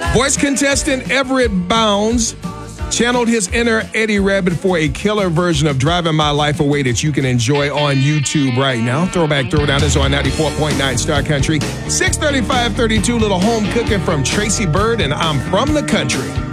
Voice contestant Everett Bounds channeled his inner Eddie Rabbit for a killer version of Driving My Life Away that you can enjoy on YouTube right now. Throwback Throwdown is on 94.9 Star Country. 635-32, little home cooking from Tracy Bird, and I'm from the country.